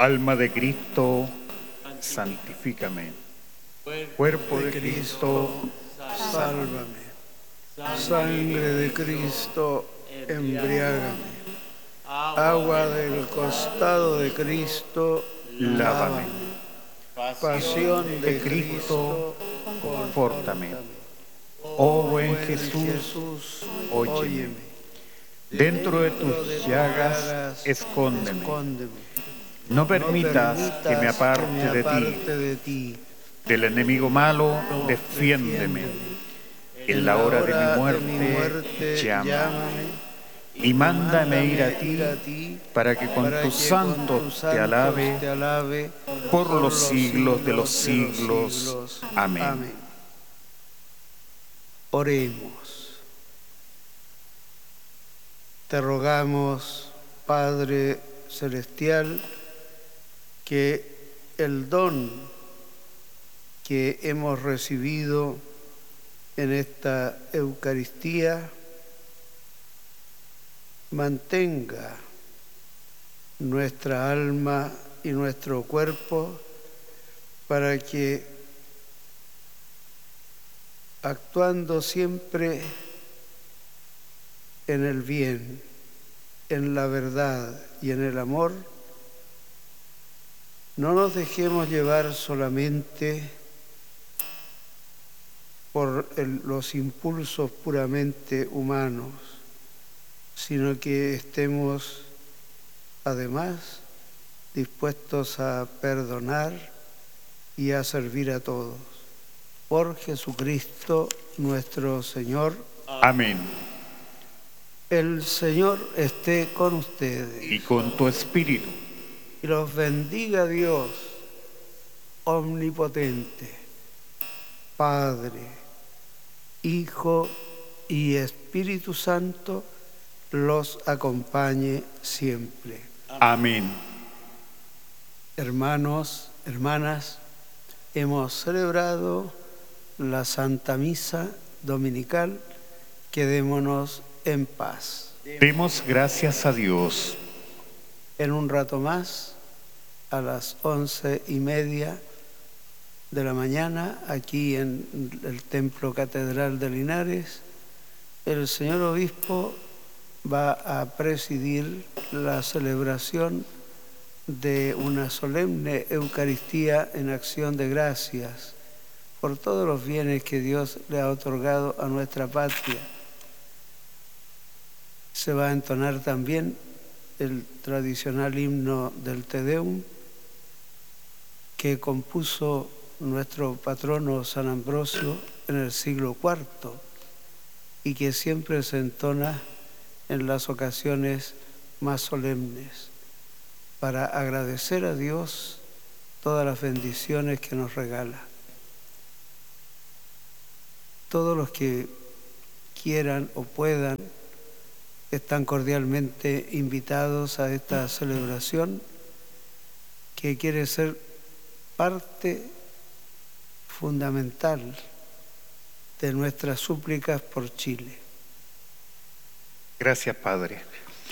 Alma de Cristo, santifícame. Cuerpo de Cristo, sálvame. Sangre de Cristo, embriágame. Agua del costado de Cristo, lávame. Pasión de Cristo, confórtame. Oh buen Jesús, óyeme. Dentro de tus llagas, escóndeme. No permitas que me aparte de ti. Del enemigo malo, defiéndeme. En la hora de mi muerte, llámame. Y mándame ir a ti, para que con tus santos te alabe por los siglos de los siglos. Amén. Oremos. Te rogamos, Padre Celestial, que el don que hemos recibido en esta Eucaristía mantenga nuestra alma y nuestro cuerpo para que, actuando siempre en el bien, en la verdad y en el amor, no nos dejemos llevar solamente por los impulsos puramente humanos, sino que estemos además dispuestos a perdonar y a servir a todos. Por Jesucristo nuestro Señor. Amén. El Señor esté con ustedes. Y con tu espíritu. Y los bendiga Dios omnipotente, Padre, Hijo y Espíritu Santo, los acompañe siempre. Amén. Hermanos, hermanas, hemos celebrado la Santa Misa Dominical. Quedémonos en paz. Demos gracias a Dios. En un rato más, a las 11:30 de la mañana, aquí en el Templo Catedral de Linares, el señor obispo va a presidir la celebración de una solemne Eucaristía en acción de gracias por todos los bienes que Dios le ha otorgado a nuestra patria. Se va a entonar también el tradicional himno del Te Deum que compuso nuestro patrono San Ambrosio en el siglo IV y que siempre se entona en las ocasiones más solemnes para agradecer a Dios todas las bendiciones que nos regala. Todos los que quieran o puedan están cordialmente invitados a esta celebración que quiere ser parte fundamental de nuestras súplicas por Chile. Gracias, Padre.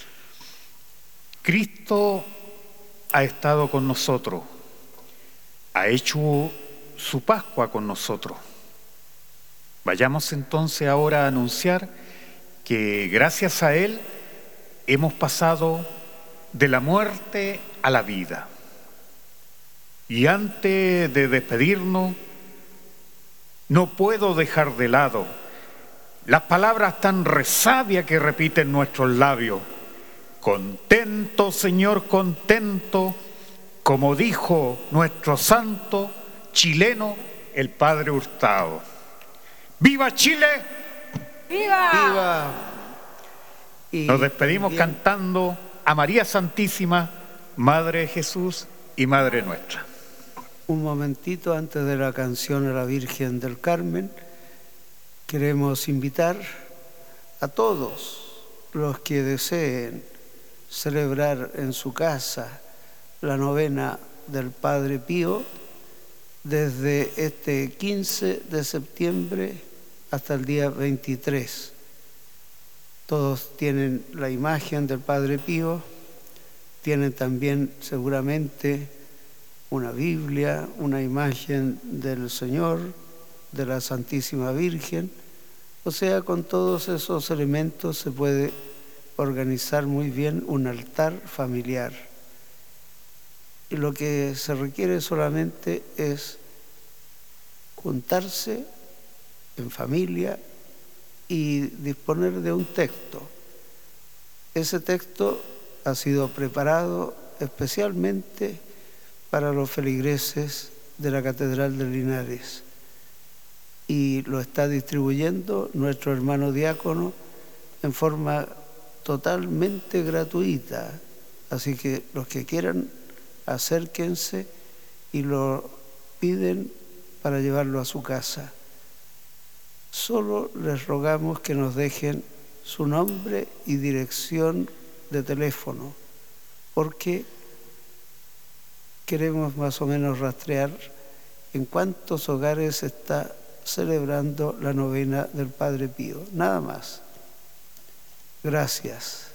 Cristo ha estado con nosotros, ha hecho su Pascua con nosotros. Vayamos entonces ahora a anunciar que gracias a Él hemos pasado de la muerte a la vida. Y antes de despedirnos, no puedo dejar de lado las palabras tan resabias que repiten nuestros labios. Contento, Señor, contento, como dijo nuestro santo chileno, el Padre Hurtado. ¡Viva Chile! ¡Viva! ¡Viva! Y nos despedimos también cantando a María Santísima, Madre de Jesús y Madre nuestra. un momentito antes de la canción a la Virgen del Carmen, queremos invitar a todos los que deseen celebrar en su casa la novena del Padre Pío desde este 15 de septiembre hasta el día 23. Todos tienen la imagen del Padre Pío Tienen también seguramente una Biblia, una imagen del Señor, de la Santísima Virgen. O sea, con todos esos elementos se puede organizar muy bien un altar familiar. Y lo que se requiere solamente es juntarse en familia y disponer de un texto. Ese texto ha sido preparado especialmente para los feligreses de la Catedral de Linares y lo está distribuyendo nuestro hermano diácono en forma totalmente gratuita. Así que los que quieran, acérquense y lo piden para llevarlo a su casa. Solo les rogamos que nos dejen su nombre y dirección de teléfono, porque queremos más o menos rastrear en cuántos hogares se está celebrando la novena del Padre Pío. Nada más. Gracias.